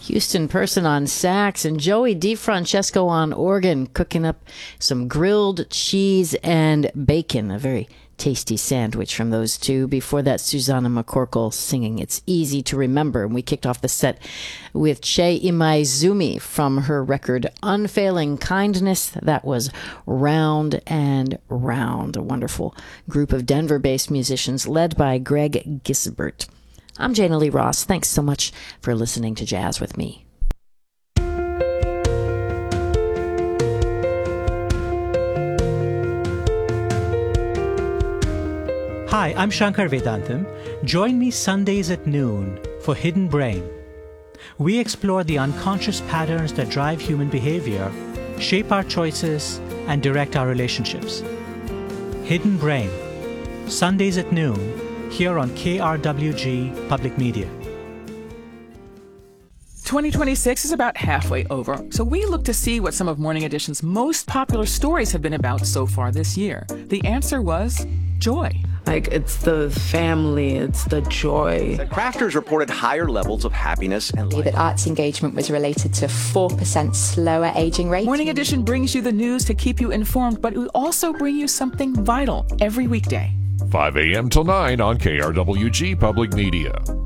Houston Person on sax, and Joey DeFrancesco on organ, cooking up some grilled cheese and bacon, a very tasty sandwich from those two. Before that, Susanna McCorkle singing It's Easy to Remember. And we kicked off the set with Che Imaizumi from her record Unfailing Kindness. That was Round and Round, a wonderful group of Denver-based musicians led by Greg Gisbert. I'm Jana Lee Ross. Thanks so much for listening to Jazz with me. Hi, I'm Shankar Vedantam. Join me Sundays at noon for Hidden Brain. We explore the unconscious patterns that drive human behavior, shape our choices, and direct our relationships. Hidden Brain, Sundays at noon, here on KRWG Public Media. 2026 is about halfway over, so we look to see what some of Morning Edition's most popular stories have been about so far this year. The answer was joy. Like, it's the family, it's the joy. Crafters reported higher levels of happiness and life. That arts engagement was related to 4% slower aging rate. Morning Edition brings you the news to keep you informed, but we also bring you something vital every weekday. 5 a.m. till 9 on KRWG Public Media.